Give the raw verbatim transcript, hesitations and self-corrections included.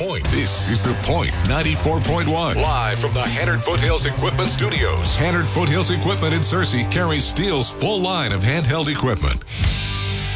Point. This is The Point ninety-four point one. Live from the Hannard Foothills Equipment Studios. Hannard Foothills Equipment in Searcy carries Steele's full line of handheld equipment.